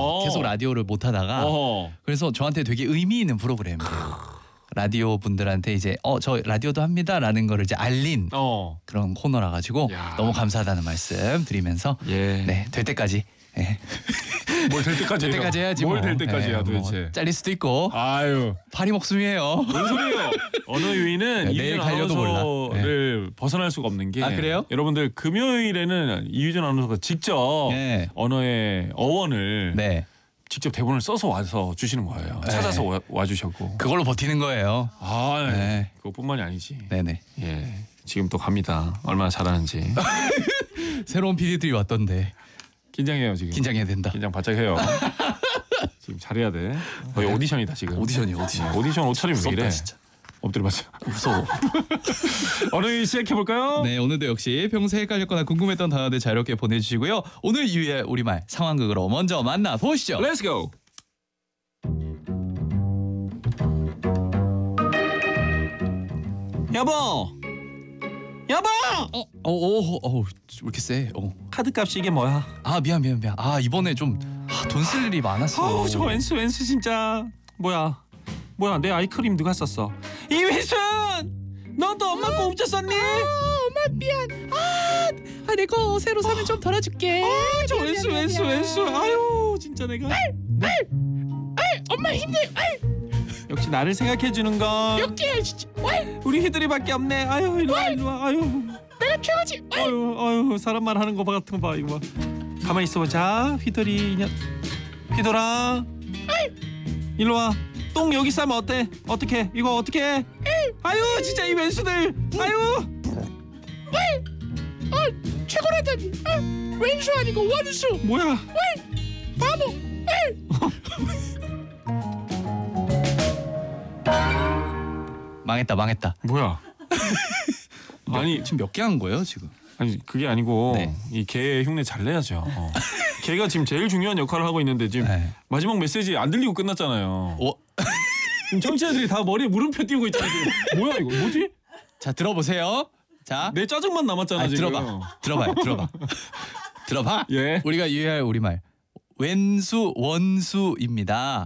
계속 라디오를 못 하다가 그래서 저한테 되게 의미 있는 프로그램이에요. 라디오 분들한테 이제 저 라디오도 합니다라는 거를 이제 알린 그런 코너라 가지고 너무 감사하다는 말씀 드리면서 네, 될 때까지 뭘 될 때까지 해야지. 뭘 될 때까지야 도대체. 잘릴 수도 있고. 아유. 파리 목숨이에요. 뭔 소리예요? 언어 유희는 내일 갈려도 아나운서를 벗어날 수가 없는 게. 그래요? 여러분들 금요일에는 이휘준 아나운서가 직접 언어의 어원을 직접 대본을 써서 와서 주시는 거예요. 찾아서 와주셨고. 그걸로 버티는 거예요. 그것뿐만이 아니지. 네네. 예. 지금 또 갑니다. 얼마나 잘하는지. 새로운 PD들이 왔던데. 긴장해요 지금. 긴장해야 된다. 긴장 바짝 해요. 지금 잘해야 돼. 거의 오디션이다 지금. 오디션. 오디션 옷차림이 왜 이래? 진짜. 엎드려 맞아. 무서워. 오늘 시작해 볼까요? 네, 오늘도 역시 평소에 헷갈렸거나 궁금했던 단어들 자유롭게 보내주시고요. 오늘 유의 우리말 상황극으로 먼저 만나보시죠. Let's go. 여보. 왜 이렇게 세? 카드값이 이게 뭐야? 미안. 이번에 좀 돈 쓸 일이 많았어. 저 웬수 진짜. 뭐야 내 아이크림 누가 썼어? 이휘순! 너 또 엄마 거 훔쳤었니? 엄마 미안. 내가 새로 사면 좀 덜어줄게. 저 웬수. 아유 진짜 내가. 엄마 힘내. 역시 나를 생각해 주는 건 여기야 진짜. 우리 휘들이밖에 없네. 아유 일로 와. 아유 내가 최고지. 아유 사람 말 하는 거 같은 거 봐 이거 봐. 가만히 있어보자. 휘들이 휘돌아. 일로 와. 똥 여기 싸면 어때? 어떻게? 이거 어떻게? 아유 진짜 이 왼수들. 아유. 최고라더니. 왼수 아니고 원수. 뭐야? 바보. 망했다. 뭐야? 아니 지금 몇 개 한 거예요 지금? 아니 그게 아니고 이 개 흉내 잘 내야죠. 개가 지금 제일 중요한 역할을 하고 있는데 지금 마지막 메시지 안 들리고 끝났잖아요. 지금 청취자들이 다 머리에 물음표 띄우고 있잖아요. 지금. 뭐야 이거 뭐지? 자 들어보세요. 자 내 짜증만 남았잖아 지금. 들어봐. 들어봐. 예. 우리가 유의할 우리말 왼수 원수입니다.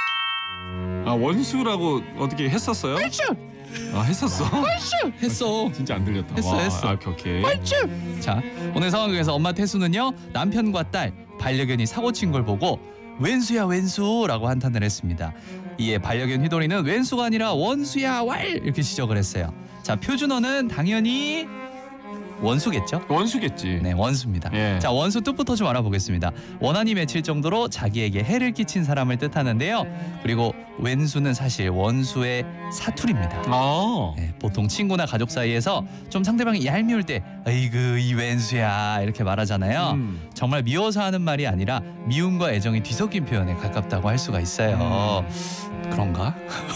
원수라고 어떻게 했었어요? 원수. 했었어? 했어. 진짜 안 들렸다. 했어. 오케이. 원수. 자 오늘 상황극에서 엄마 태수는요 남편과 딸 반려견이 사고 친 걸 보고 왼수야 왼수라고 한탄을 했습니다. 이에 반려견 휘돌이는 왼수가 아니라 원수야 왈 이렇게 지적을 했어요. 자 표준어는 당연히 원수겠죠? 원수겠지. 네, 원수입니다. 자, 원수 뜻부터 좀 알아보겠습니다. 원한이 맺힐 정도로 자기에게 해를 끼친 사람을 뜻하는데요. 그리고 왼수는 사실 원수의 사투리입니다. 네, 보통 친구나 가족 사이에서 좀 상대방이 얄미울 때 아이고 이 왼수야 이렇게 말하잖아요. 정말 미워서 하는 말이 아니라 미움과 애정이 뒤섞인 표현에 가깝다고 할 수가 있어요. 그런가?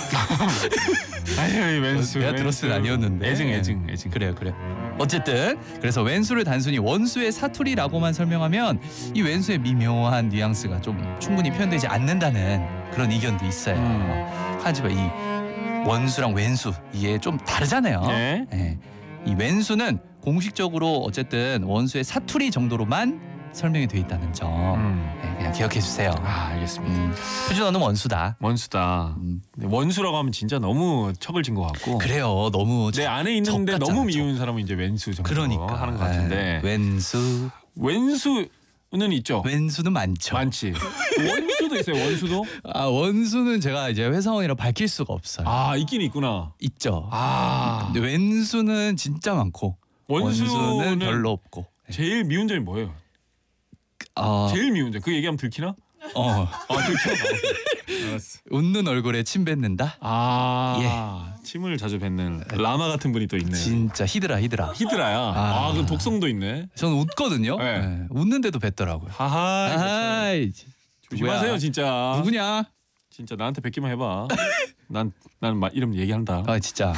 아유 왼수. 내가 들었을 때 아니었는데. 애증. 그래요. 어쨌든 그래서 왼수를 단순히 원수의 사투리라고만 설명하면 이 왼수의 미묘한 뉘앙스가 좀 충분히 표현되지 않는다는 그런 의견도 있어요. 하지만 이 원수랑 왼수 이게 좀 다르잖아요. 이 왼수는 공식적으로 어쨌든 원수의 사투리 정도로만 설명이 돼 있다는 점 그냥 기억해 주세요. 알겠습니다. 표준어는 원수다. 원수라고 하면 진짜 너무 척을 진 것 같고. 그래요. 너무 내 안에 있는데 너무 미운 사람은 이제 왼수 정도 그러니까 하는 것 같은데. 왼수는 있죠. 왼수는 많지. 원수도 있어요. 원수도? 원수는 제가 이제 회사원이라 밝힐 수가 없어요. 있긴 있구나. 있죠. 근데 왼수는 진짜 많고 원수는 별로 없고. 제일 미운 점이 뭐예요? 제일 미운 점. 그 얘기하면 들키나? 들켜. 알았어. 웃는 얼굴에 침 뱉는다. 침을 자주 뱉는 라마 같은 분이 또 있네. 진짜 히드라야. 그럼 독성도 있네. 저는 웃거든요. 웃는데도 뱉더라고요. 조심하세요 진짜. 누구냐? 진짜 나한테 뱉기만 해봐. 난 이름 얘기한다. 진짜.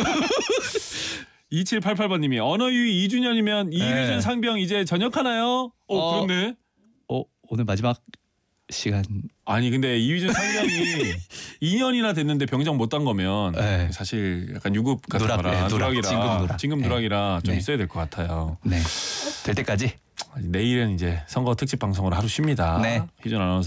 2788번님이 언어유희 2주년이면 이휘준 상병 이제 전역하나요? 그렇네. 오늘 마지막 시간. 아니 근데 이휘준 상병이 2년이나 됐는데 병장 못 딴 거면 사실 약간 유급 같은 거라 누락이라 진급 누락이라 좀 있어야 될 것 같아요. 네. 될 때까지. 내일은 이제 선거 특집 방송으로 하루 쉽니다. 휘준 아나운서.